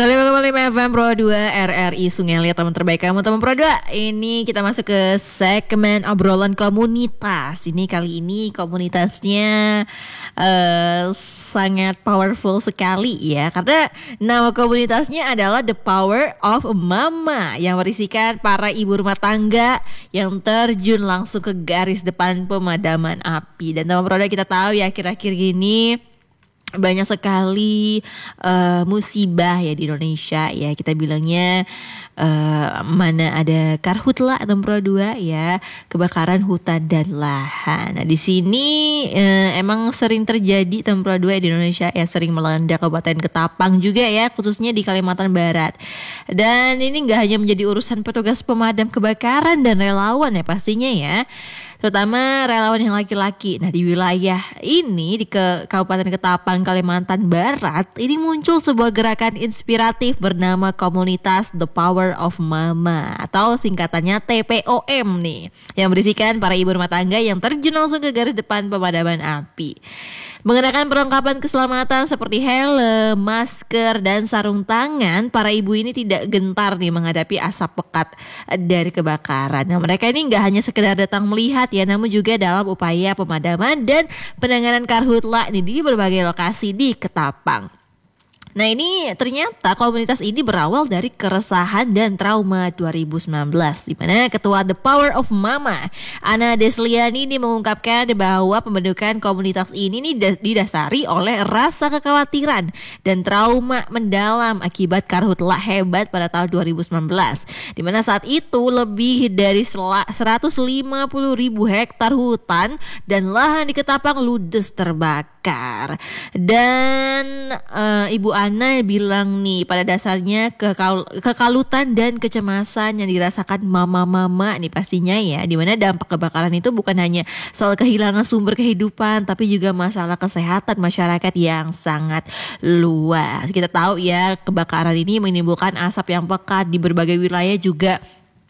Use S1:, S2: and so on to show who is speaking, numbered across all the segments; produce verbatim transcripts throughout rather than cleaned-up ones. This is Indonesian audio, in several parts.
S1: seratus lima koma lima F M Pro dua R R I Sungai Liat, teman terbaik kamu teman Pro dua. Ini kita masuk ke segmen obrolan komunitas. Ini kali ini komunitasnya uh, sangat powerful sekali ya, karena nama komunitasnya adalah The Power of Mama, yang berisikan para ibu rumah tangga yang terjun langsung ke garis depan pemadaman api. Dan teman Pro dua, kita tahu ya akhir-akhir gini banyak sekali uh, musibah ya di Indonesia ya, kita bilangnya uh, mana ada karhutla atau Pro dua ya, kebakaran hutan dan lahan. Nah di sini uh, emang sering terjadi teman Pro dua di Indonesia ya, sering melanda Kabupaten Ketapang juga ya, khususnya di Kalimantan Barat. Dan ini nggak hanya menjadi urusan petugas pemadam kebakaran dan relawan ya pastinya ya, terutama relawan yang laki-laki. Nah di wilayah ini di ke Kabupaten Ketapang, Kalimantan Barat, ini muncul sebuah gerakan inspiratif bernama Komunitas The Power of Mama atau singkatannya T P O M nih, yang berisikan para ibu rumah tangga yang terjun langsung ke garis depan pemadaman api. Mengenakan perlengkapan keselamatan seperti helm, masker, dan sarung tangan, para ibu ini tidak gentar nih menghadapi asap pekat dari kebakaran. Nah, mereka ini nggak hanya sekedar datang melihat ya, namun juga dalam upaya pemadaman dan penanganan karhutla nih di berbagai lokasi di Ketapang. Nah ini ternyata komunitas ini berawal dari keresahan dan trauma dua ribu sembilan belas, di mana Ketua The Power of Mama Ana Desliani ini mengungkapkan bahwa pembentukan komunitas ini nih didasari oleh rasa kekhawatiran dan trauma mendalam akibat karhutla hebat pada tahun dua ribu sembilan belas, di mana saat itu lebih dari seratus lima puluh ribu hektar hutan dan lahan di Ketapang ludes terbakar. Dan uh, Ibu Ana bilang nih, pada dasarnya kekal- kekalutan dan kecemasan yang dirasakan mama-mama nih pastinya ya, dimana dampak kebakaran itu bukan hanya soal kehilangan sumber kehidupan, tapi juga masalah kesehatan masyarakat yang sangat luas. Kita tahu ya, kebakaran ini menimbulkan asap yang pekat di berbagai wilayah juga.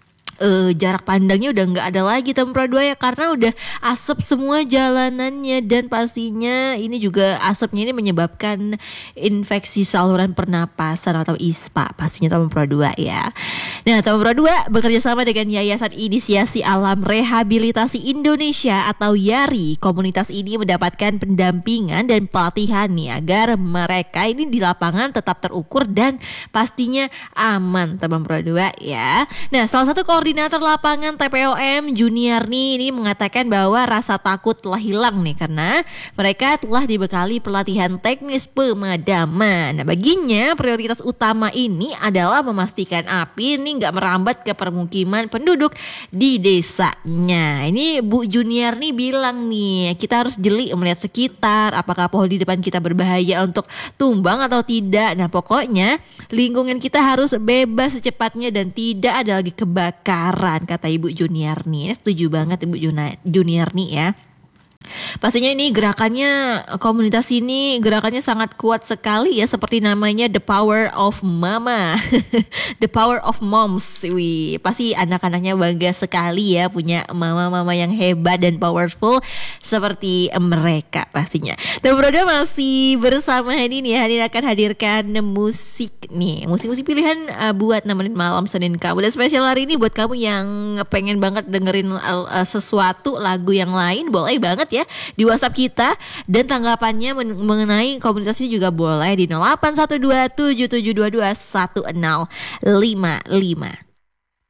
S1: Uh, jarak pandangnya udah nggak ada lagi teman Pro dua ya, karena udah asap semua jalanannya, dan pastinya ini juga asapnya ini menyebabkan infeksi saluran pernapasan atau I S P A pastinya teman Pro dua ya. Nah teman Pro dua bekerja sama dengan Yayasan Inisiasi Alam Rehabilitasi Indonesia atau YARI. Komunitas ini mendapatkan pendampingan dan pelatihan nih agar mereka ini di lapangan tetap terukur dan pastinya aman teman Pro dua ya. Nah salah satu koordinator Koordinator lapangan T P O M Juniarni ini mengatakan bahwa rasa takut telah hilang nih, karena mereka telah dibekali pelatihan teknis pemadaman. Nah baginya prioritas utama ini adalah memastikan api ini nggak merambat ke permukiman penduduk di desanya. Ini Bu Juniarni bilang nih, kita harus jeli melihat sekitar, apakah pohon di depan kita berbahaya untuk tumbang atau tidak. Nah pokoknya lingkungan kita harus bebas secepatnya dan tidak ada lagi kebakaran, kata Ibu Juniarni. Setuju banget Ibu Juniarni ya. Pastinya ini gerakannya, komunitas ini gerakannya sangat kuat sekali ya, seperti namanya The Power of Mama. The Power of Moms. Wih, pasti anak-anaknya bangga sekali ya punya mama-mama yang hebat dan powerful seperti mereka pastinya. Dan Pro dua masih bersama Hani nih. Hani akan hadirkan musik nih, musik-musik pilihan uh, buat nemenin malam Senin kamu. Dan spesial hari ini buat kamu yang pengen banget dengerin uh, sesuatu lagu yang lain, boleh banget ya di WhatsApp kita, dan tanggapannya men- mengenai komunitas ini juga boleh di nol delapan satu dua tujuh tujuh dua dua satu nol lima lima.